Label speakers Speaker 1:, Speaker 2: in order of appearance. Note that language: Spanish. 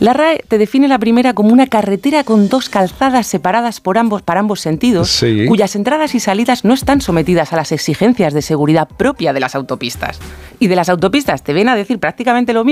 Speaker 1: La RAE te define la primera como una carretera con 2 calzadas separadas para ambos sentidos,
Speaker 2: Sí.
Speaker 1: cuyas entradas y salidas no están sometidas a las exigencias de seguridad propia de las autopistas. Y de las autopistas te ven a decir prácticamente lo mismo.